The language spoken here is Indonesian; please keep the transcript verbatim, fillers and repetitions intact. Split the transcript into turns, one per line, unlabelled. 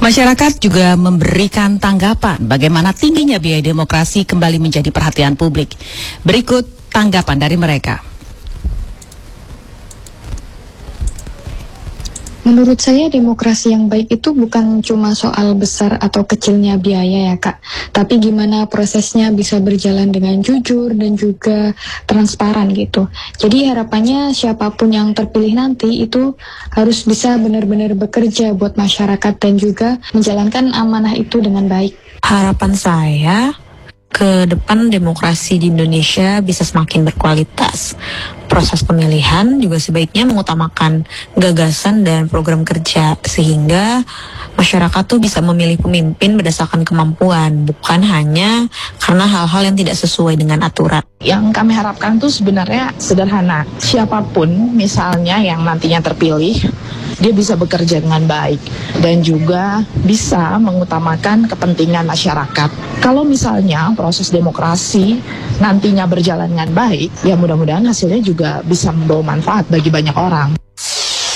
Masyarakat juga memberikan tanggapan bagaimana tingginya biaya demokrasi kembali menjadi perhatian publik. Berikut tanggapan dari mereka.
Menurut saya demokrasi yang baik itu bukan cuma soal besar atau kecilnya biaya ya Kak, tapi gimana prosesnya bisa berjalan dengan jujur dan juga transparan gitu. Jadi harapannya siapapun yang terpilih nanti itu harus bisa benar-benar bekerja buat masyarakat dan juga menjalankan amanah itu dengan baik.
Harapan saya ke depan demokrasi di Indonesia bisa semakin berkualitas. Proses pemilihan juga sebaiknya mengutamakan gagasan dan program kerja sehingga masyarakat tuh bisa memilih pemimpin berdasarkan kemampuan, bukan hanya karena hal-hal yang tidak sesuai dengan aturan.
Yang kami harapkan tuh sebenarnya sederhana. Siapapun misalnya yang nantinya terpilih, dia bisa bekerja dengan baik dan juga bisa mengutamakan kepentingan masyarakat. Kalau misalnya proses demokrasi nantinya berjalan dengan baik, ya mudah-mudahan hasilnya juga bisa membawa manfaat bagi banyak orang.